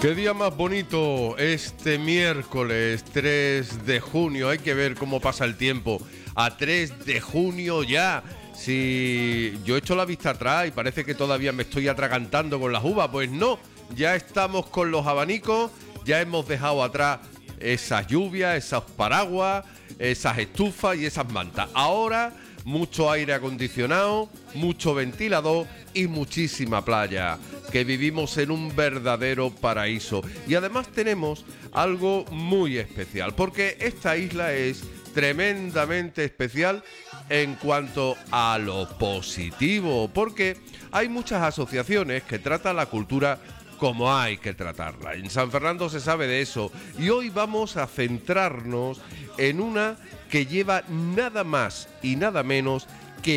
Qué día más bonito este miércoles 3 de junio. Hay que ver cómo pasa el tiempo. A 3 de junio ya. Si yo echo la vista atrás y parece que todavía me estoy atragantando con las uvas, pues no. Ya estamos con los abanicos, ya hemos dejado atrás esas lluvias, esos paraguas, esas estufas y esas mantas. Ahora mucho aire acondicionado, mucho ventilador y muchísima playa, que vivimos en un verdadero paraíso. Y además tenemos algo muy especial, porque esta isla es tremendamente especial en cuanto a lo positivo, porque hay muchas asociaciones que tratan la cultura como hay que tratarla. En San Fernando se sabe de eso y hoy vamos a centrarnos en una que lleva nada más y nada menos que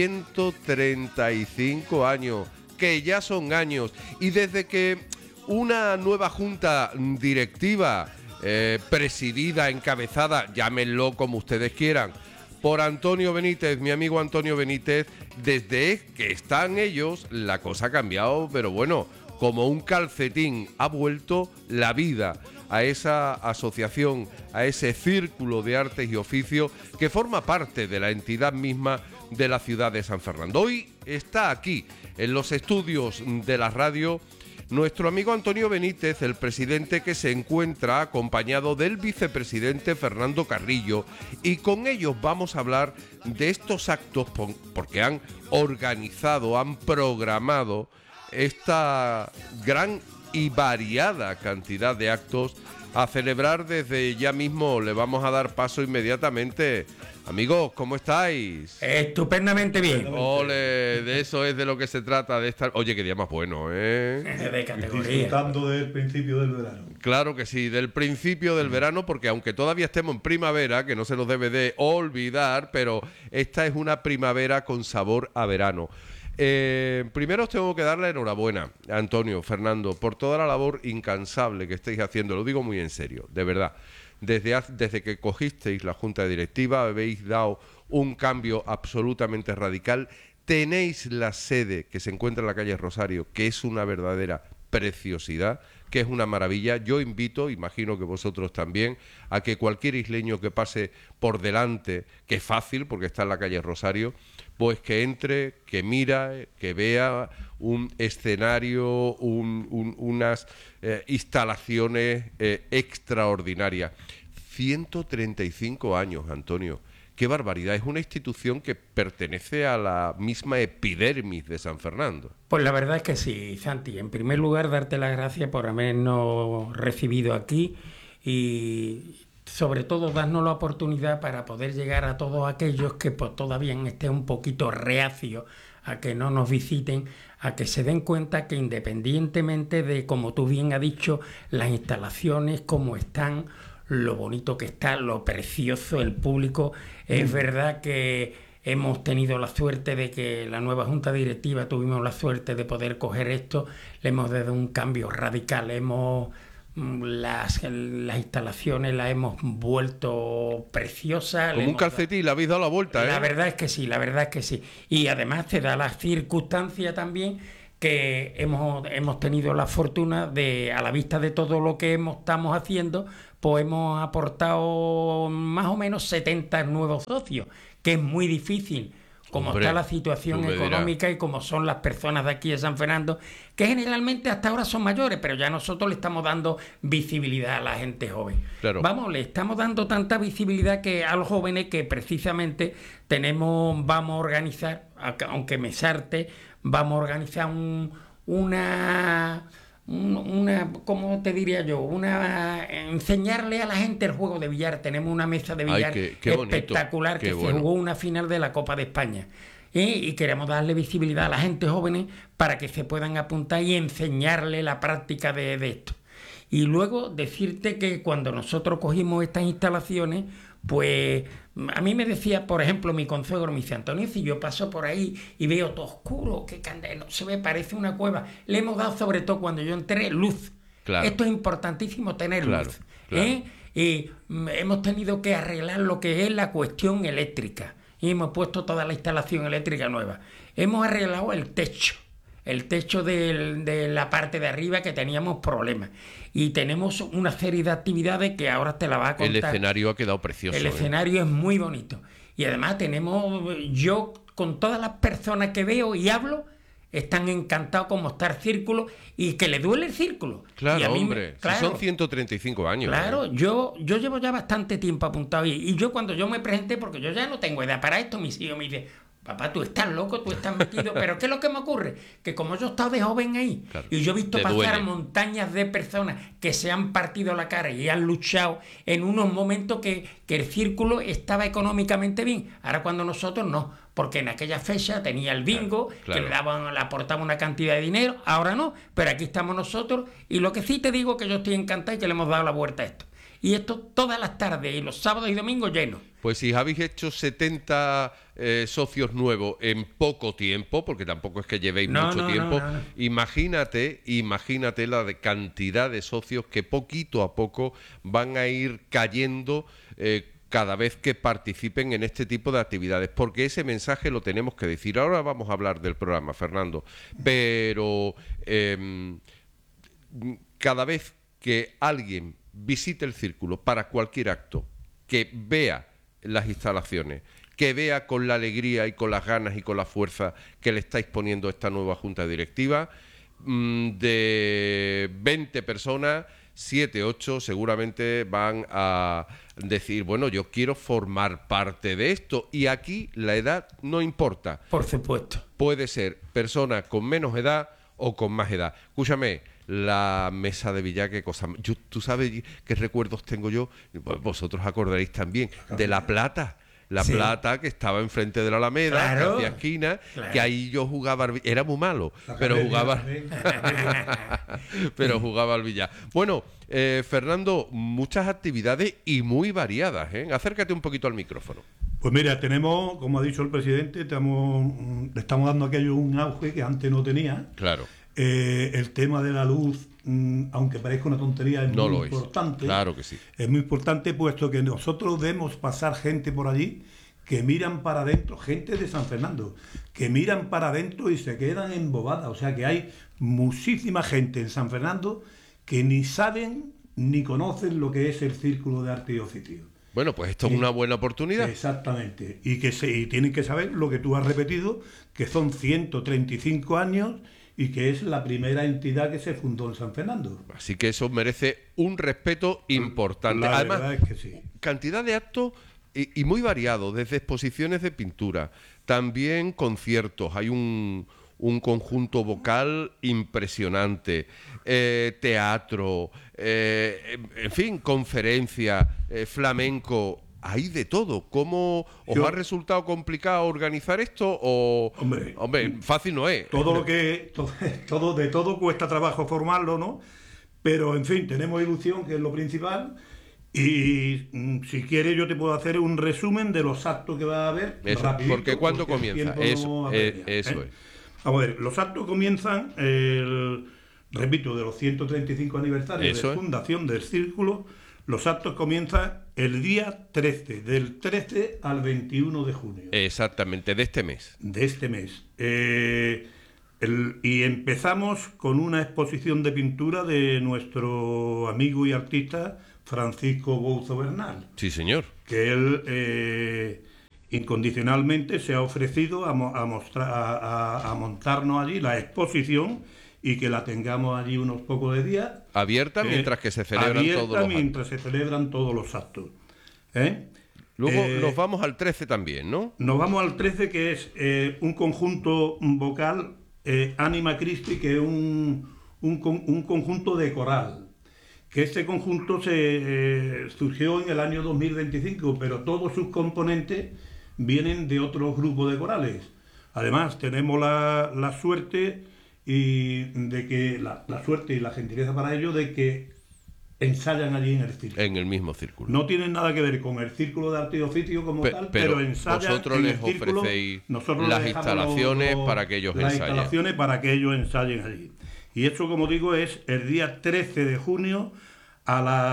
135 años, que ya son años, y desde que una nueva junta directiva presidida, encabezada, llámenlo como ustedes quieran, por Antonio Benítez, mi amigo Antonio Benítez, desde que están ellos, la cosa ha cambiado, pero bueno, como un calcetín, ha vuelto la vida a esa asociación, a ese círculo de artes y oficios que forma parte de la entidad misma de la ciudad de San Fernando. Hoy está aquí, en los estudios de la radio, nuestro amigo Antonio Benítez, el presidente, que se encuentra acompañado del vicepresidente Fernando Carrillo, y con ellos vamos a hablar de estos actos porque han organizado, han programado esta gran y variada cantidad de actos a celebrar desde ya mismo. Le vamos a dar paso inmediatamente. Amigos, ¿cómo estáis? Estupendamente bien. Ole, de eso es de lo que se trata, de estar... Oye, qué día más bueno, ¿eh? De categoría. Disfrutando del principio del verano. Claro que sí, del principio del verano, porque aunque todavía estemos en primavera, que no se nos debe de olvidar, pero esta es una primavera con sabor a verano. Primero os tengo que dar la enhorabuena, Antonio, Fernando, por toda la labor incansable que estáis haciendo. Lo digo muy en serio, de verdad. Desde que cogisteis la junta directiva habéis dado un cambio absolutamente radical. Tenéis la sede que se encuentra en la calle Rosario, que es una verdadera preciosidad, que es una maravilla. Yo invito, imagino que vosotros también, a que cualquier isleño que pase por delante, que es fácil porque está en la calle Rosario, pues que entre, que mira, que vea un escenario, unas instalaciones extraordinarias. 135 años, Antonio. ¡Qué barbaridad! Es una institución que pertenece a la misma epidermis de San Fernando. Pues la verdad es que sí, Santi. En primer lugar, darte las gracias por habernos recibido aquí y sobre todo darnos la oportunidad para poder llegar a todos aquellos que pues, todavía estén un poquito reacios a que no nos visiten, a que se den cuenta que independientemente de, como tú bien has dicho, las instalaciones, cómo están, lo bonito que está, lo precioso, el público, es verdad que hemos tenido la suerte de que la nueva junta directiva tuvimos la suerte de poder coger esto, le hemos dado un cambio radical, las instalaciones las hemos vuelto preciosas. Como un calcetín, le habéis dado la vuelta, ¿eh? La verdad es que sí, la verdad es que sí. Y además te da la circunstancia también que hemos tenido la fortuna de, a la vista de todo lo que estamos haciendo, pues hemos aportado más o menos 70 nuevos socios, que es muy difícil. Como está la situación económica y como son las personas de aquí de San Fernando, que generalmente hasta ahora son mayores, pero ya nosotros le estamos dando visibilidad a la gente joven. Claro. Vamos, le estamos dando tanta visibilidad que a los jóvenes que precisamente vamos a organizar, aunque me sarte, vamos a organizar una ¿cómo te diría yo? Enseñarle a la gente el juego de billar. Tenemos una mesa de billar qué espectacular, bonito, que se jugó una final de la Copa de España. Y queremos darle visibilidad a la gente joven para que se puedan apuntar y enseñarle la práctica de esto. Y luego decirte que cuando nosotros cogimos estas instalaciones, pues a mí me decía, por ejemplo, mi consuegro, me dice: Antonio, si yo paso por ahí y veo todo oscuro, que no se ve, parece una cueva. Le hemos dado, sobre todo cuando yo entré, luz. Claro. Esto es importantísimo, tener luz. Claro. Y hemos tenido que arreglar lo que es la cuestión eléctrica. Y hemos puesto toda la instalación eléctrica nueva. Hemos arreglado el techo. el techo de la parte de arriba, que teníamos problemas. Y tenemos una serie de actividades que ahora te la va a contar. El escenario ha quedado precioso. El escenario es muy bonito. Y además yo con todas las personas que veo y hablo, están encantados como está el círculo y que le duele el círculo. Claro, y a mí hombre, claro, si son 135 años. Claro, yo llevo ya bastante tiempo apuntado y yo cuando yo me presenté, porque yo ya no tengo edad para esto, mis hijos me dicen: papá, tú estás loco, tú estás metido. Pero ¿qué es lo que me ocurre? Que como yo he estado de joven ahí, claro, y yo he visto pasar duele. montañas de personas que se han partido la cara y han luchado en unos momentos que el círculo estaba económicamente bien. Ahora cuando nosotros no, porque en aquella fecha tenía el bingo, claro. que le aportaba una cantidad de dinero, ahora no, pero aquí estamos nosotros, y lo que sí te digo que yo estoy encantado y que le hemos dado la vuelta a esto. Y esto todas las tardes, y los sábados y domingos llenos. Pues si habéis hecho 70 socios nuevos en poco tiempo, porque tampoco es que llevéis mucho tiempo, no. Imagínate la cantidad de socios que poquito a poco van a ir cayendo cada vez que participen en este tipo de actividades, porque ese mensaje lo tenemos que decir. Ahora vamos a hablar del programa, Fernando, pero cada vez que alguien visite el círculo para cualquier acto, que vea las instalaciones, que vea con la alegría y con las ganas y con la fuerza que le estáis poniendo a esta nueva junta directiva, de 20 personas, 7, 8 seguramente van a decir: bueno, yo quiero formar parte de esto. Y aquí la edad no importa. Por supuesto. Puede ser persona con menos edad o con más edad. Escúchame, la mesa de billar, qué cosa. Tú sabes qué recuerdos tengo yo, vosotros acordaréis también, de La Plata. Sí. Plata, que estaba enfrente de la Alameda, claro, hacia esquina, claro, que ahí yo jugaba, era muy malo, pero jugaba pero jugaba al billar. Bueno, Fernando, muchas actividades y muy variadas, ¿eh? Acércate un poquito al micrófono. Pues mira, tenemos, como ha dicho el presidente, le estamos dando aquello un auge que antes no tenía. Claro. El tema de la luz, aunque parezca una tontería, es muy importante. Claro que sí. Es muy importante, puesto que nosotros vemos pasar gente por allí que miran para adentro, gente de San Fernando, que miran para adentro y se quedan embobadas. O sea que hay muchísima gente en San Fernando que ni saben ni conocen lo que es el Círculo de Arte y Oficio. Bueno, pues esto es una buena oportunidad. Exactamente. Y tienen que saber lo que tú has repetido, que son 135 años y que es la primera entidad que se fundó en San Fernando. Así que eso merece un respeto importante. La Además, verdad es que sí. Cantidad de actos y muy variados, desde exposiciones de pintura, también conciertos. Hay un conjunto vocal impresionante, teatro, en fin, conferencias, flamenco. Hay de todo. ¿Cómo os ha resultado complicado organizar esto? Hombre, fácil no es. De todo cuesta trabajo formarlo, ¿no? Pero, en fin, tenemos ilusión, que es lo principal. Y si quieres yo te puedo hacer un resumen de los actos que va a haber. Eso, rapidito, porque ¿cuándo comienza? Eso es. Vamos a ver, los actos comienzan, repito, de los 135 aniversarios de fundación del Círculo. Los actos comienzan el día 13, del 13 al 21 de junio. Exactamente, de este mes. De este mes. Y empezamos con una exposición de pintura de nuestro amigo y artista Francisco Bouzo Bernal. Sí, señor. Que él incondicionalmente se ha ofrecido a montarnos allí la exposición y que la tengamos allí unos pocos de días. Abierta mientras que se celebran todos los actos. Luego nos vamos al 13 también, ¿no? Nos vamos al 13, que es un conjunto vocal, Anima Christi, que es un conjunto de coral. Que este conjunto surgió en el año 2025, pero todos sus componentes vienen de otros grupos de corales. Además, tenemos la suerte y de que la suerte y la gentileza para ello de que ensayan allí en el círculo. En el mismo círculo. No tienen nada que ver con el Círculo de Arte y Oficio como tal, pero ensayan. Vosotros les ofrecéis las instalaciones para que ellos ensayen. Las instalaciones para que ellos ensayen allí. Y eso, como digo, es el día 13 de junio a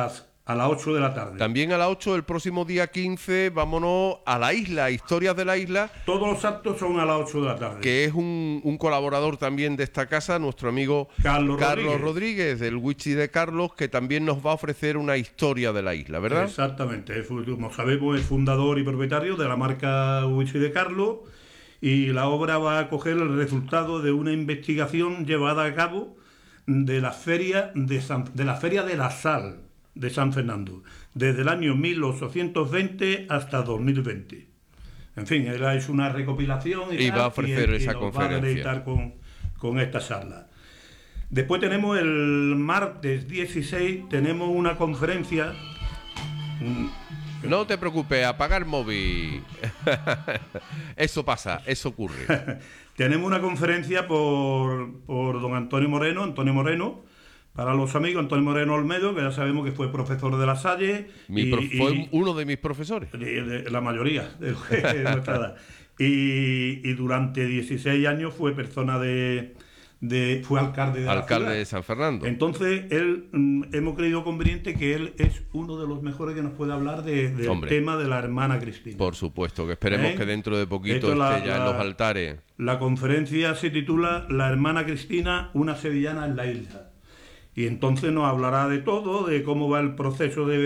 a las 8 de la tarde. También a las 8 el próximo día 15, vámonos a la isla, Historias de la Isla. Todos los actos son a las 8 de la tarde. Que es un colaborador también de esta casa, nuestro amigo Carlos Rodríguez, del Wichi de Carlos, que también nos va a ofrecer una historia de la isla, ¿verdad? Exactamente. Como sabemos, es fundador y propietario de la marca Wichi de Carlos, y la obra va a coger el resultado de una investigación llevada a cabo de la feria de la sal de San Fernando, desde el año 1820 hasta 2020. En fin, él es una recopilación y va a ofrecer esa conferencia. Va a deleitar con esta charla. Después tenemos el martes 16, tenemos una conferencia. No te preocupes, apaga el móvil. Eso pasa, eso ocurre. Tenemos una conferencia por don Antonio Moreno, para los amigos, Antonio Moreno Olmedo, que ya sabemos que fue profesor de La Salle. Fue uno de mis profesores. La mayoría de nuestra edad. Y durante 16 años fue persona fue alcalde de la ciudad. De San Fernando. Entonces, hemos creído conveniente que él es uno de los mejores que nos puede hablar del tema de la hermana Cristina. Por supuesto, que esperemos que dentro de poquito esté ya en los altares. La conferencia se titula La hermana Cristina, una sevillana en la isla. Y entonces nos hablará de todo, de cómo va el proceso de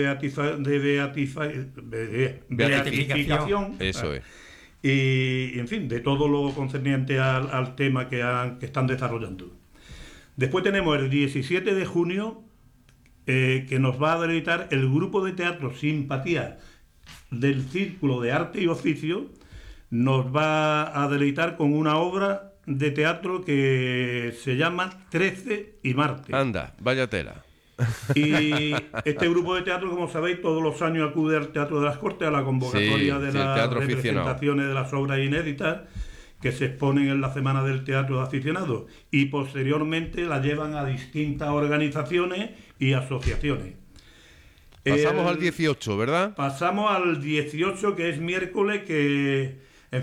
beatificación. Eso es. Y, en fin, de todo lo concerniente al tema que están desarrollando. Después tenemos el 17 de junio, que nos va a deleitar el grupo de teatro Simpatía del Círculo de Arte y Oficio. Nos va a deleitar con una obra de teatro que se llama 13 y Marte. Anda, vaya tela. Y este grupo de teatro, como sabéis, todos los años acude al Teatro de las Cortes a la convocatoria de las representaciones de las obras inéditas que se exponen en la Semana del Teatro de Aficionados, y posteriormente la llevan a distintas organizaciones y asociaciones. Pasamos al 18, ¿verdad? Pasamos al 18, que es miércoles, que, en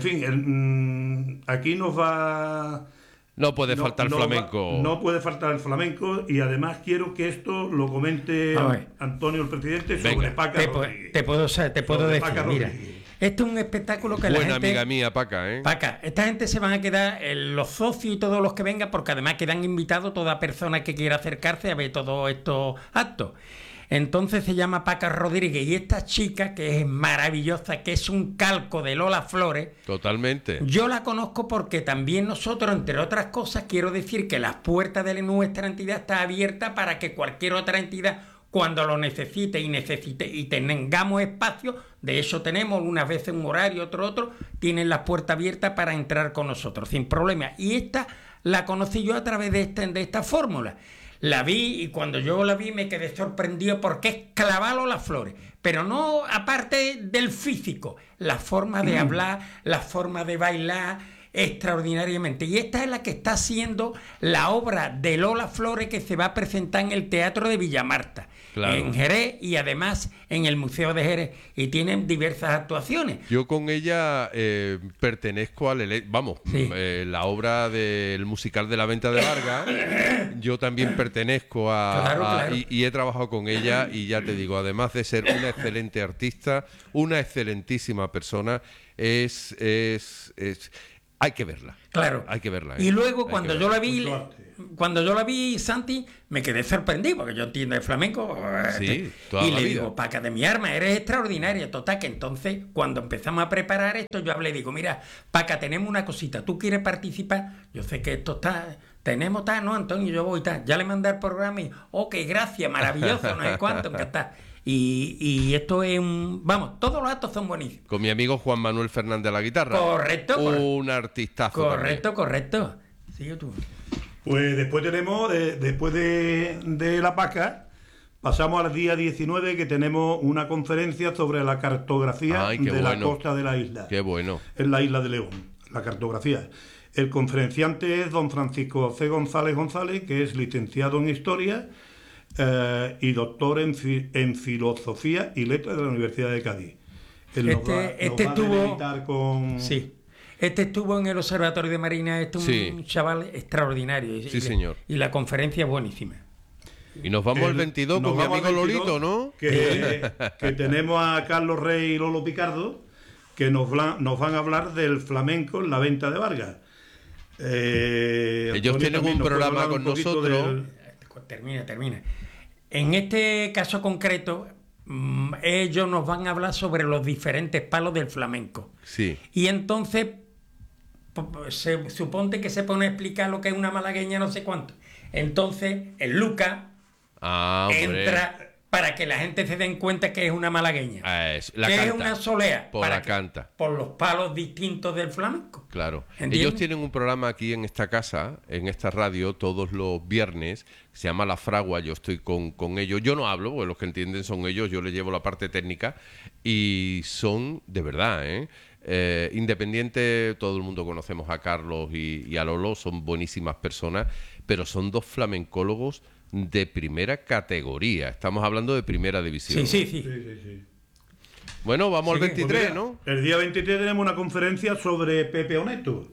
fin, aquí nos va... No puede faltar el flamenco. No puede faltar el flamenco, y además quiero que esto lo comente Antonio, el presidente, sobre Paca Rodríguez. Te puedo decir, mira, este es un espectáculo que buena la gente... amiga mía, Paca, ¿eh? Paca, esta gente se van a quedar, los socios y todos los que vengan, porque además quedan invitados toda persona que quiera acercarse a ver todos estos actos. Entonces se llama Paca Rodríguez, y esta chica, que es maravillosa, que es un calco de Lola Flores. Totalmente. Yo la conozco porque también nosotros, entre otras cosas, quiero decir que las puertas de nuestra entidad están abiertas para que cualquier otra entidad, cuando lo necesite y tengamos espacio, de eso tenemos unas veces un horario, otro, tienen las puertas abiertas para entrar con nosotros, sin problema. Y esta la conocí yo a través de esta fórmula. La vi, y cuando yo la vi me quedé sorprendido porque es clavalo las flores, pero no aparte del físico, la forma de hablar, la forma de bailar, extraordinariamente. Y esta es la que está haciendo la obra de Lola Flores, que se va a presentar en el Teatro de Villamarta, claro, en Jerez, y además en el Museo de Jerez, y tienen diversas actuaciones. Yo con ella pertenezco al la obra del musical de La Venta de Vargas. Yo también pertenezco claro. Y he trabajado con ella, y ya te digo, además de ser una excelente artista, una excelentísima persona, hay que verla. Claro. Hay que verla. Y luego cuando yo la vi, Santi, me quedé sorprendido, porque yo entiendo el flamenco. Sí, y le digo, Paca de mi arma, eres extraordinaria. Total, que entonces, cuando empezamos a preparar esto, yo hablé, digo, mira, Paca, tenemos una cosita, ¿tú quieres participar? Yo sé que esto está... Tenemos tal, no, Antonio, yo voy tal. Ya le mandé el programa y, ok, gracias, maravilloso, no sé cuánto, encantado. Y esto es vamos, todos los actos son buenísimos. Con mi amigo Juan Manuel Fernández a la guitarra. Correcto. Un artistazo. Correcto. Sigue tú. Pues después tenemos, después de la Paca, pasamos al día 19, que tenemos una conferencia sobre la cartografía la costa de la isla. Qué bueno. En la isla de León, la cartografía. El conferenciante es don Francisco C. González, que es licenciado en Historia y doctor en Filosofía y Letras de la Universidad de Cádiz. Este estuvo en el Observatorio de Marina, un chaval extraordinario. Sí, señor. Y la conferencia es buenísima. Y nos vamos el 22 nos con mi vamos amigo al 22, Lolito, ¿no? Que tenemos a Carlos Rey y Lolo Picardo, que nos van a hablar del flamenco en la venta de Vargas. Ellos Antonio tienen también un nos puede programa hablar con un poquito nosotros. Termina. En este caso concreto, ellos nos van a hablar sobre los diferentes palos del flamenco. Sí. Y entonces se supone que se pone a explicar lo que es una malagueña, no sé cuánto. Entonces, el Lucas entra para que la gente se den cuenta que es una malagueña. La que canta. es una solea. Por la canta. Por los palos distintos del flamenco. Claro. ¿Entiendes? Ellos tienen un programa aquí en esta casa, en esta radio, todos los viernes, que se llama La Fragua. Yo estoy con ellos. Yo no hablo, porque los que entienden son ellos. Yo les llevo la parte técnica. Y son, de verdad, independiente, todo el mundo conocemos a Carlos y a Lolo, son buenísimas personas, pero son dos flamencólogos de primera categoría. Estamos hablando de primera división. Sí. Bueno, vamos al Pues 23, mira, ¿no? El día 23 tenemos una conferencia sobre Pepe Oneto.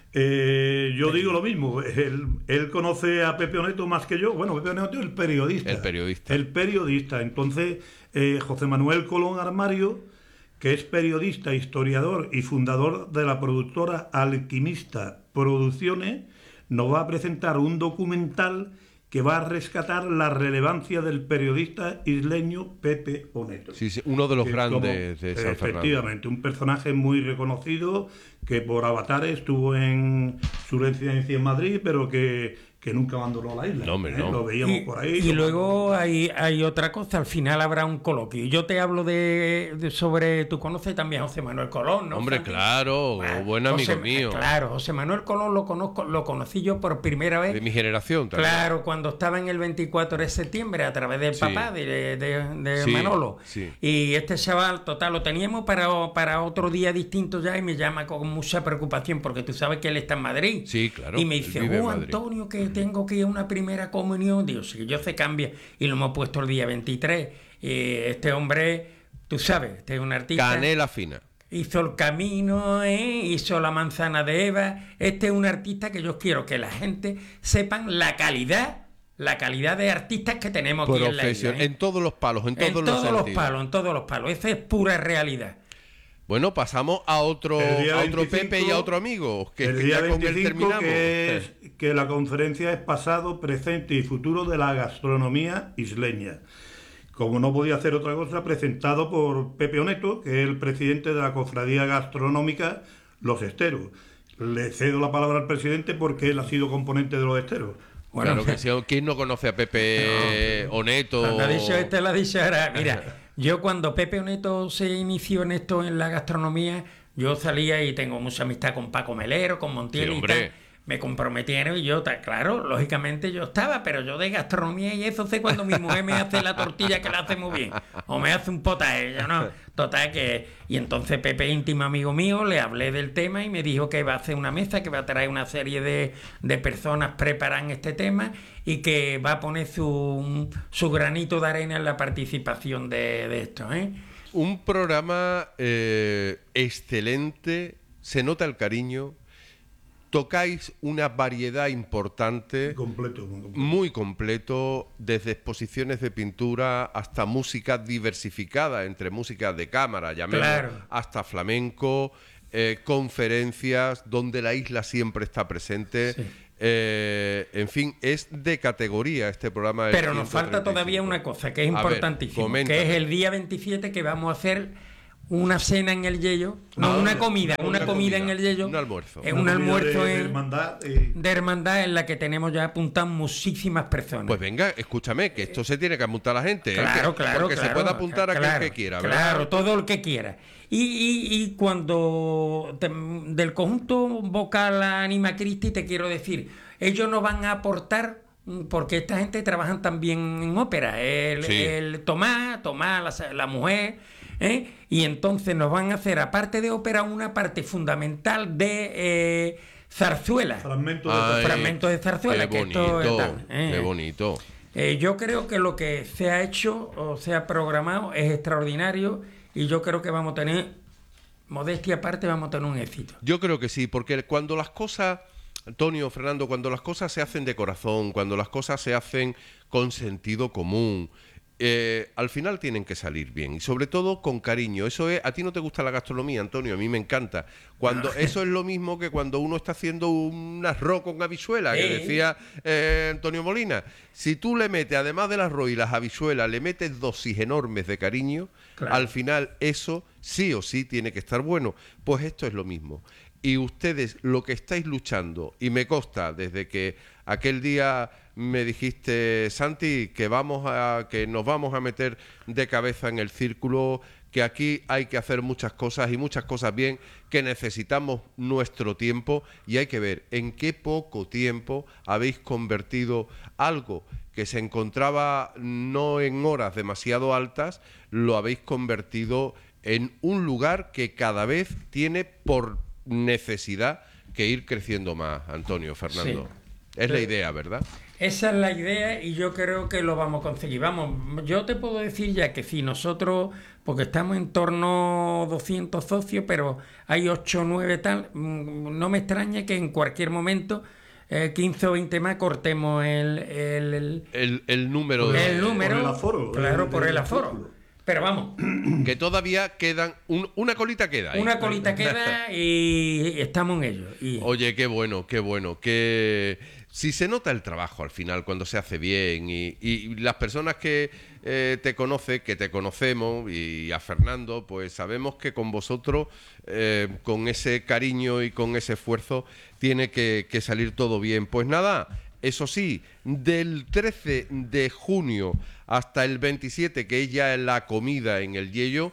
Yo digo lo mismo, él conoce a Pepe Oneto más que yo. Bueno, Pepe Oneto es el periodista. El periodista. Entonces, José Manuel Colón Armario, que es periodista, historiador y fundador de la productora Alquimista Producciones, nos va a presentar un documental que va a rescatar la relevancia del periodista isleño Pepe Oneto. Sí, uno de los grandes de San Fernando. Efectivamente, un personaje muy reconocido que por avatares estuvo en su residencia en Madrid, pero que nunca abandonó la isla. No, hombre, no. Lo veíamos por ahí. Y luego hay otra cosa, al final habrá un coloquio. Yo te hablo sobre, tú conoces también a José Manuel Colón, ¿no? Hombre, Santi? claro, buen amigo mío. Claro, José Manuel Colón lo conocí yo por primera vez. De mi generación también. Claro, cuando estaba en el 24 de septiembre a través del papá de Sí, Manolo. sí. Y este chaval, total, lo teníamos para otro día distinto ya y me llama con mucha preocupación porque tú sabes que él está en Madrid. Sí, claro. Y me él dice, vive en Madrid. Antonio, que tengo que ir a una primera comunión. Digo, sí, yo se cambia. Y lo hemos puesto el día 23. Este hombre, tú sabes, este es un artista. Canela fina. Hizo El Camino, hizo La Manzana de Eva. Este es un artista que yo quiero que la gente sepan la calidad de artistas que tenemos aquí en la isla. En todos los palos, en todos los sentidos. En todos los palos. Esa es pura realidad. Bueno, pasamos a otro 25, Pepe y a otro amigo. Que el día ya con él 25, terminamos. que la conferencia es pasado, presente y futuro de la gastronomía isleña. Como no podía hacer otra cosa, presentado por Pepe Oneto, que es el presidente de la Cofradía Gastronómica Los Esteros. Le cedo la palabra al presidente porque él ha sido componente de Los Esteros. Bueno, claro que sí. ¿Quién no conoce a Pepe Oneto? Lo ha dicho ahora. Mira, yo cuando Pepe Oneto se inició en esto, en la gastronomía, yo salía y tengo mucha amistad con Paco Melero, con Montiel y tal. Me comprometieron y yo, claro, lógicamente yo estaba, pero yo de gastronomía y eso sé cuando mi mujer me hace la tortilla que la hace muy bien, o me hace un potaje, yo no, total que... Y entonces Pepe, íntimo amigo mío, le hablé del tema y me dijo que va a hacer una mesa, que va a traer una serie de personas preparan este tema y que va a poner su granito de arena en la participación de esto, Un programa excelente, se nota el cariño. Tocáis una variedad importante, muy completo, desde exposiciones de pintura hasta música diversificada, entre música de cámara, llamemos, hasta flamenco, conferencias, donde la isla siempre está presente. Sí. En fin, es de categoría este programa. Pero nos falta todavía una cosa que es importantísima, que es el día 27 que vamos a hacer una cena en el Yello, una comida en el Yello, un almuerzo, un almuerzo de hermandad en la que tenemos ya apuntadas muchísimas personas. Pues venga, escúchame, que esto se tiene que apuntar la gente, claro, porque se puede apuntar a aquel que quiera, ¿verdad? Claro, todo el que quiera. Y cuando del conjunto vocal Anima Christi te quiero decir, ellos nos van a aportar, porque esta gente trabajan también en ópera, el Tomás, la mujer. Y entonces nos van a hacer, aparte de ópera, una parte fundamental de zarzuela. Fragmentos de zarzuela. Qué bonito, qué bonito. Yo creo que lo que se ha hecho o se ha programado es extraordinario y yo creo que vamos a tener, modestia aparte, vamos a tener un éxito. Yo creo que sí, porque cuando las cosas, Antonio, Fernando, cuando las cosas se hacen de corazón, cuando las cosas se hacen con sentido común. Al final tienen que salir bien y sobre todo con cariño. Eso es, a ti no te gusta la gastronomía, Antonio, a mí me encanta. Eso es lo mismo que cuando uno está haciendo un arroz con habichuelas, que decía Antonio Molina. Si tú le metes, además del arroz y las habichuelas, le metes dosis enormes de cariño, claro, al final eso sí o sí tiene que estar bueno. Pues esto es lo mismo. Y ustedes lo que estáis luchando, y me consta desde que aquel día me dijiste, Santi, que nos vamos a meter de cabeza en el círculo, que aquí hay que hacer muchas cosas y muchas cosas bien, que necesitamos nuestro tiempo y hay que ver en qué poco tiempo habéis convertido algo que se encontraba no en horas demasiado altas, lo habéis convertido en un lugar que cada vez tiene por necesidad que ir creciendo más, Antonio, Fernando. Sí. Es la idea, ¿verdad? Esa es la idea y yo creo que lo vamos a conseguir. Vamos, yo te puedo decir ya que si nosotros, porque estamos en torno a 200 socios, pero hay 8 o 9 tal, no me extraña que en cualquier momento 15 o 20 más cortemos el número. El número, por el aforo. Claro, por el aforo. Pero vamos. Que todavía quedan. Una colita queda ahí. Una colita queda y estamos en ello. Oye, qué bueno, qué bueno. Que si se nota el trabajo al final cuando se hace bien y las personas que te conocen, que te conocemos y a Fernando, pues sabemos que con vosotros, con ese cariño y con ese esfuerzo, tiene que salir todo bien. Pues nada. Eso sí, del 13 de junio hasta el 27, que es ya la comida en el Yello,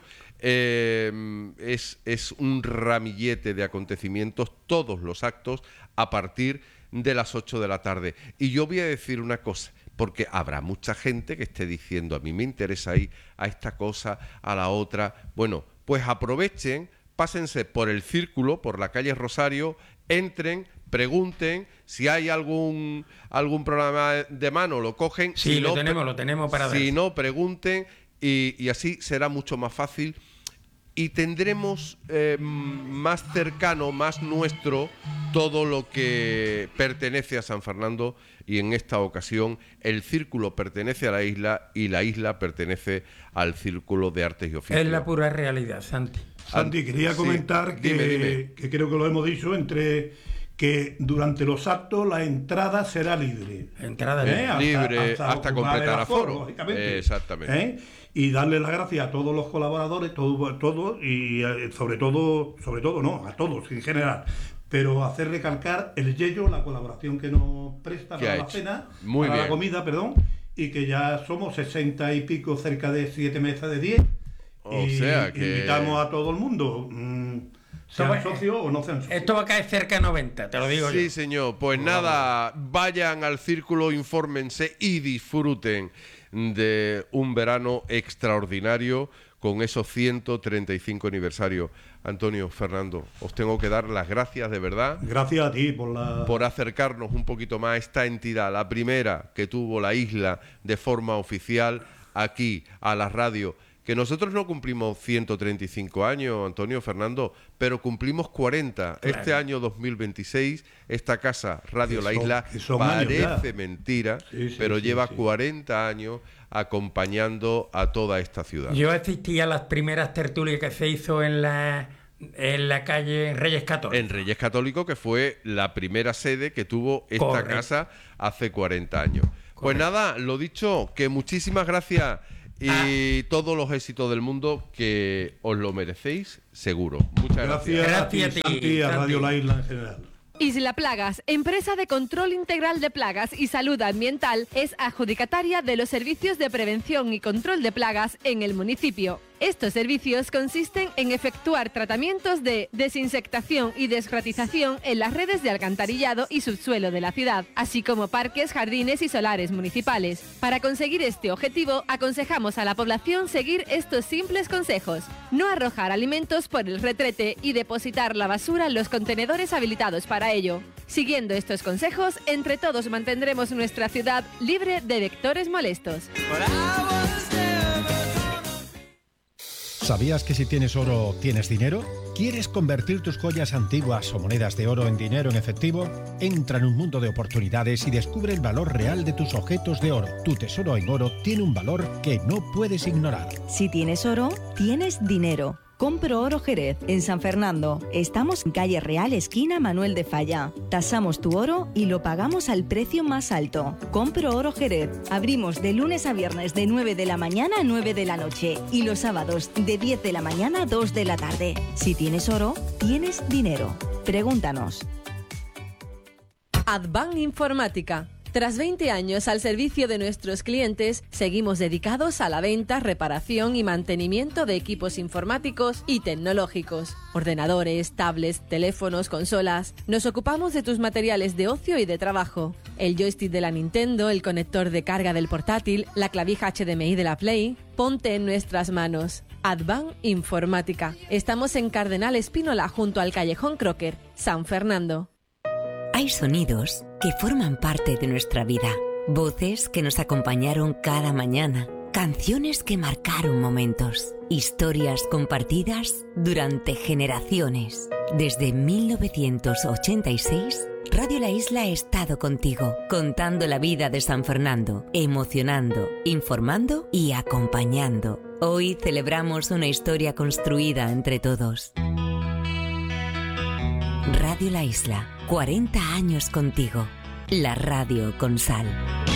es un ramillete de acontecimientos, todos los actos a partir de las 8 de la tarde. Y yo voy a decir una cosa, porque habrá mucha gente que esté diciendo, a mí me interesa ir a esta cosa, a la otra. Bueno, pues aprovechen, pásense por el círculo, por la calle Rosario, entren, pregunten, si hay algún programa de mano, lo cogen. Sí, si lo tenemos para ver. Si no, pregunten y así será mucho más fácil y tendremos más cercano, más nuestro, todo lo que pertenece a San Fernando y en esta ocasión el círculo pertenece a la isla y la isla pertenece al Círculo de Artes y Oficios. Es la pura realidad, Santi. Santi, quería comentar que creo que lo hemos dicho que durante los actos la entrada será libre. Entrada libre hasta completar aforo. Exactamente. Y darle las gracias a todos los colaboradores, todos y sobre todo no, a todos en general. Pero hacer recalcar el Yello, la colaboración que nos presta para la cena, la comida, y que ya somos 60 y pico, cerca de 7 mesas de 10. O sea que invitamos a todo el mundo. Sean socios o no sean socios. Esto va a caer cerca de 90, te lo digo yo. Sí, señor. Pues nada, vayan al círculo, infórmense y disfruten de un verano extraordinario con esos 135 aniversarios. Antonio, Fernando, os tengo que dar las gracias de verdad. Gracias a ti por acercarnos un poquito más a esta entidad, la primera que tuvo la isla de forma oficial aquí a la radio. Que nosotros no cumplimos 135 años, Antonio, Fernando, pero cumplimos 40. Claro. Este año 2026, esta casa, Radio La Isla, parece mentira, pero lleva 40 años acompañando a toda esta ciudad. Yo asistí a las primeras tertulias que se hizo en la calle Reyes Católicos. En Reyes Católicos, que fue la primera sede que tuvo esta casa hace 40 años. Correcto. Pues nada, lo dicho, que muchísimas gracias. Y todos los éxitos del mundo, que os lo merecéis, seguro. Muchas gracias. Gracias a ti, a Radio La Isla en general. Isla Plagas, empresa de control integral de plagas y salud ambiental, es adjudicataria de los servicios de prevención y control de plagas en el municipio. Estos servicios consisten en efectuar tratamientos de desinsectación y desgratización en las redes de alcantarillado y subsuelo de la ciudad, así como parques, jardines y solares municipales. Para conseguir este objetivo, aconsejamos a la población seguir estos simples consejos: no arrojar alimentos por el retrete y depositar la basura en los contenedores habilitados para ello. Siguiendo estos consejos, entre todos mantendremos nuestra ciudad libre de vectores molestos. ¿Sabías que si tienes oro, tienes dinero? ¿Quieres convertir tus joyas antiguas o monedas de oro en dinero en efectivo? Entra en un mundo de oportunidades y descubre el valor real de tus objetos de oro. Tu tesoro en oro tiene un valor que no puedes ignorar. Si tienes oro, tienes dinero. Compro Oro Jerez, en San Fernando. Estamos en calle Real, esquina Manuel de Falla. Tasamos tu oro y lo pagamos al precio más alto. Compro Oro Jerez. Abrimos de lunes a viernes de 9 de la mañana a 9 de la noche y los sábados de 10 de la mañana a 2 de la tarde. Si tienes oro, tienes dinero. Pregúntanos. Advan Informática. Tras 20 años al servicio de nuestros clientes, seguimos dedicados a la venta, reparación y mantenimiento de equipos informáticos y tecnológicos. Ordenadores, tablets, teléfonos, consolas. Nos ocupamos de tus materiales de ocio y de trabajo. El joystick de la Nintendo, el conector de carga del portátil, la clavija HDMI de la Play. Ponte en nuestras manos. Advan Informática. Estamos en Cardenal Espínola, junto al Callejón Crocker, San Fernando. Hay sonidos que forman parte de nuestra vida, voces que nos acompañaron cada mañana, canciones que marcaron momentos, historias compartidas durante generaciones. Desde 1986, Radio La Isla ha estado contigo, contando la vida de San Fernando, emocionando, informando y acompañando. Hoy celebramos una historia construida entre todos. Radio La Isla, 40 años contigo. La radio con sal.